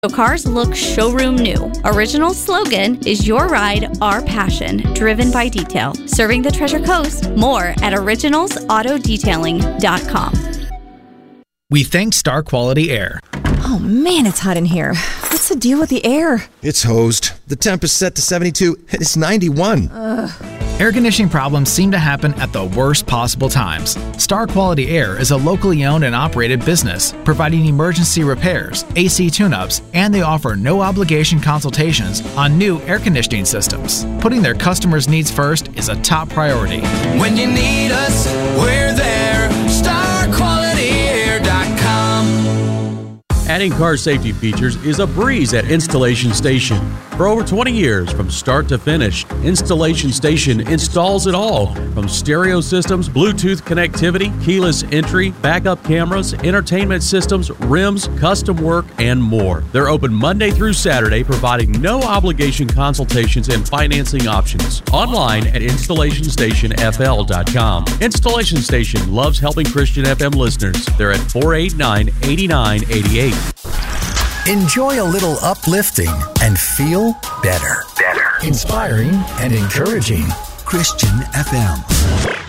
Cars look showroom new. Original's slogan is your ride, our passion, driven by detail. Serving the Treasure Coast. More at originalsautodetailing.com. We thank Star Quality Air. Oh man, it's hot in here. What's the deal with the air? It's hosed. The temp is set to 72 and it's 91. Air conditioning problems seem to happen at the worst possible times. Star Quality Air is a locally owned and operated business, providing emergency repairs, AC tune-ups, and they offer no-obligation consultations on new air conditioning systems. Putting their customers' needs first is a top priority. When you need us, we're there. StarQualityAir.com. Adding car safety features is a breeze at Installation Station. For over 20 years, from start to finish, Installation Station installs it all. From stereo systems, Bluetooth connectivity, keyless entry, backup cameras, entertainment systems, rims, custom work, and more. They're open Monday through Saturday, providing no obligation consultations and financing options. Online at InstallationStationFL.com. Installation Station loves helping Christian FM listeners. They're at 489-8988. Enjoy a little uplifting and feel better. Inspiring and encouraging. Christian FM.